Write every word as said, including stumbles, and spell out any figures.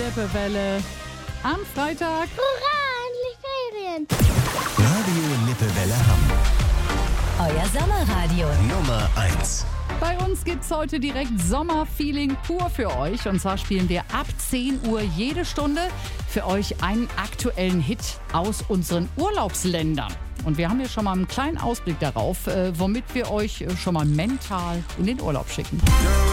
Lippewelle am Freitag. Hurra, endlich Ferien! Radio Lippewelle Hamburg. Euer Sommerradio. Nummer eins. Bei uns gibt's heute direkt Sommerfeeling pur für euch. Und zwar spielen wir ab zehn Uhr jede Stunde für euch einen aktuellen Hit aus unseren Urlaubsländern. Und wir haben hier schon mal einen kleinen Ausblick darauf, äh, womit wir euch äh, schon mal mental in den Urlaub schicken.